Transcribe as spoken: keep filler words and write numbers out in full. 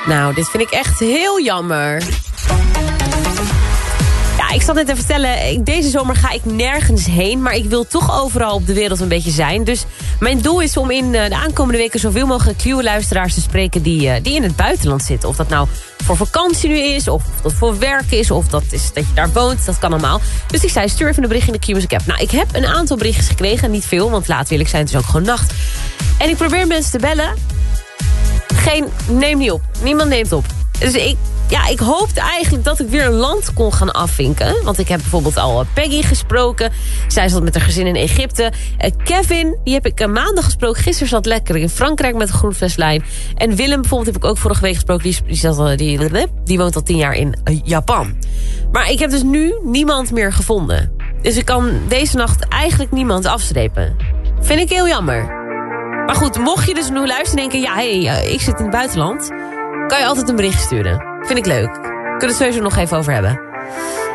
Nou, dit vind ik echt heel jammer. Ja, ik zal net even vertellen, deze zomer ga ik nergens heen, maar ik wil toch overal op de wereld een beetje zijn. Dus mijn doel is om in de aankomende weken zoveel mogelijk Q-luisteraars te spreken die, die in het buitenland zitten. Of dat nou voor vakantie nu is, of dat voor werk is, of dat is dat je daar woont, dat kan allemaal. Dus ik zei, stuur even een bericht in de Q-Music app. Nou, ik heb een aantal berichtjes gekregen, niet veel, want laat eerlijk zijn, het is ook gewoon nacht. En ik probeer mensen te bellen. Geen, neem niet op. Niemand neemt op. Dus ik, ja, ik hoopte eigenlijk dat ik weer een land kon gaan afvinken. Want ik heb bijvoorbeeld al Peggy gesproken. Zij zat met haar gezin in Egypte. Uh, Kevin, die heb ik uh, maandag gesproken. Gisteren zat lekker in Frankrijk met een groenfleslijn. En Willem bijvoorbeeld heb ik ook vorige week gesproken. Die, die, zat, uh, die, die woont al tien jaar in uh, Japan. Maar ik heb dus nu niemand meer gevonden. Dus ik kan deze nacht eigenlijk niemand afstrepen. Vind ik heel jammer. Maar goed, mocht je dus nu luisteren en denken, ja, hé, hey, uh, ik zit in het buitenland, kan je altijd een bericht sturen. Vind ik leuk. Kunnen we het sowieso nog even over hebben.